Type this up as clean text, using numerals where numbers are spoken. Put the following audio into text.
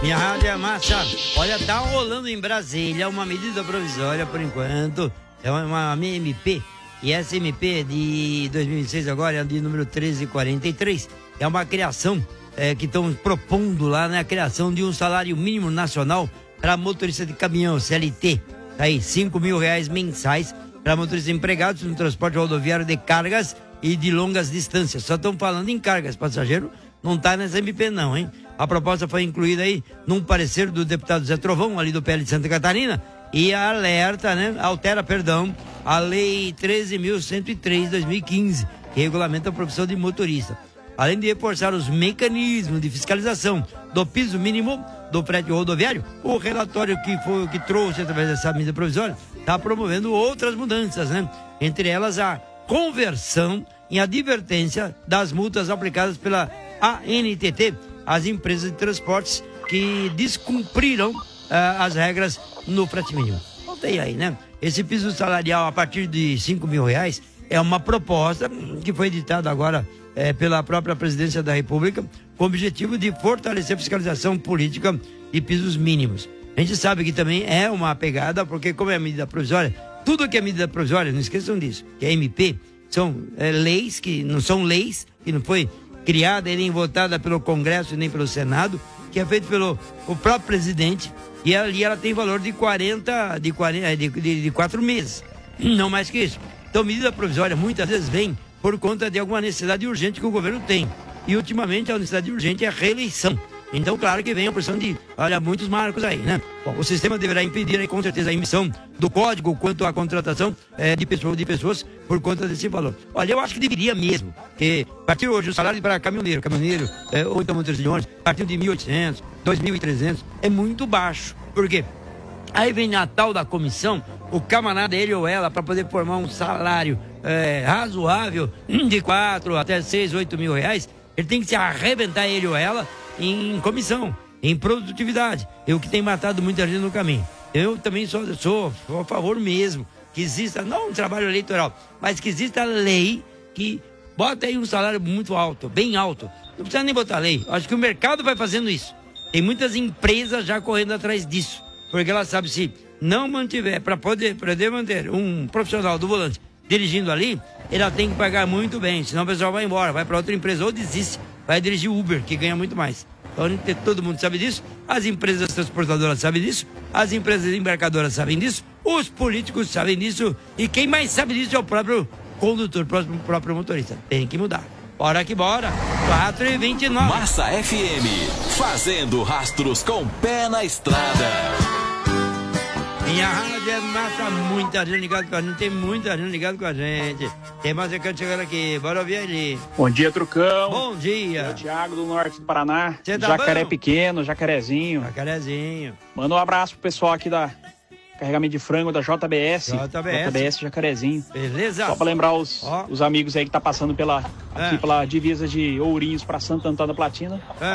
Minha rádio é massa. Olha, tá rolando em Brasília uma medida provisória, por enquanto. É uma MP. E essa MP de 2006 agora é de número 1343. É uma criação que estão propondo lá, né? A criação de um salário mínimo nacional para motorista de caminhão, CLT. Tá aí, R$5.000 mensais para motoristas empregados no transporte rodoviário de cargas e de longas distâncias. Só estão falando em cargas, passageiro não tá nessa MP não, hein? A proposta foi incluída aí num parecer do deputado Zé Trovão, ali do PL de Santa Catarina, e altera a Lei 13.103 de 2015, que regulamenta a profissão de motorista. Além de reforçar os mecanismos de fiscalização do piso mínimo do frete rodoviário, o relatório que trouxe através dessa medida provisória está promovendo outras mudanças, né? Entre elas a conversão em advertência das multas aplicadas pela ANTT às empresas de transportes que descumpriram as regras no frete mínimo. Voltei aí, né? Esse piso salarial a partir de R$5.000 é uma proposta que foi editada agora pela própria Presidência da República, com o objetivo de fortalecer a fiscalização política de pisos mínimos. A gente sabe que também é uma pegada, porque como é medida provisória, tudo que é medida provisória, não esqueçam disso, que é MP, são leis que não são leis, que não foi criada e nem votada pelo Congresso e nem pelo Senado, que é feito pelo o próprio presidente, e ali ela tem valor de 4 meses, não mais que isso. Então, medida provisória muitas vezes vem por conta de alguma necessidade urgente que o governo tem. E ultimamente a necessidade urgente é a reeleição. Então, claro que vem a porção de, muitos marcos aí, né? Bom, o sistema deverá impedir, com certeza, a emissão do código quanto à contratação de pessoas por conta desse valor. Olha, eu acho que deveria mesmo, que a partir de hoje o salário para caminhoneiro, ou então motorista de ônibus, a partir de 1.800, 2.300, é muito baixo. Por quê? Aí vem a tal da comissão, o camarada, ele ou ela, para poder formar um salário razoável de 4 até 6, 8 mil reais, ele tem que se arrebentar, ele ou ela, em comissão, em produtividade. É o que tem matado muita gente no caminho. Eu também sou a favor mesmo que exista, não um trabalho eleitoral, mas que exista lei que bota aí um salário muito alto, bem alto. Não precisa nem botar lei. Acho que o mercado vai fazendo isso. Tem muitas empresas já correndo atrás disso, porque ela sabe, se não mantiver, para poder manter um profissional do volante dirigindo ali, ela tem que pagar muito bem, senão o pessoal vai embora, vai para outra empresa ou desiste, vai dirigir Uber, que ganha muito mais. Então, todo mundo sabe disso, as empresas transportadoras sabem disso, as empresas embarcadoras sabem disso, os políticos sabem disso, e quem mais sabe disso é o próprio condutor, o próprio motorista. Tem que mudar. Bora que bora. 4h29. Massa FM, fazendo rastros com pé na estrada. Minha rádio é massa, muita gente ligada com a gente, tem muita gente ligada com a gente. Tem mais recado chegando aqui, bora ouvir ele. Bom dia, Trucão. Bom dia. Sou o Thiago do Norte do Paraná. Cê tá Jacaré bom? Pequeno, Jacarezinho. Jacarezinho. Manda um abraço pro pessoal aqui da carregamento de frango da JBS. JBS Jacarezinho. Beleza. Só pra lembrar os amigos aí que tá passando aqui pela divisa de Ourinhos pra Santo Antônio da Platina.